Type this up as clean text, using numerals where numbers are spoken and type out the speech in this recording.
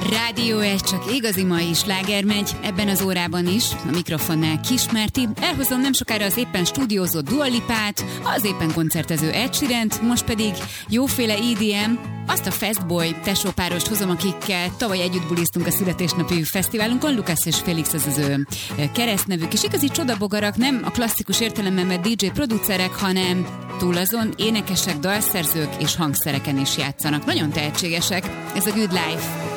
Rádió 1, csak igazi mai sláger megy, ebben az órában is, a mikrofonnál Kismerti. Elhozom nem sokára az éppen stúdiózó Dua Lipát, az éppen koncertező Ed Sheerant, most pedig jóféle EDM, azt a Fastboy tesópárost hozom, akikkel tavaly együtt buliztunk a születésnapi fesztiválunkon. Lucas és Felix az ő keresztnevük, és igazi csodabogarak, nem a klasszikus értelemben mert DJ producerek, hanem túl azon énekesek, dalszerzők és hangszereken is játszanak. Nagyon tehetségesek. Ez a Good Life.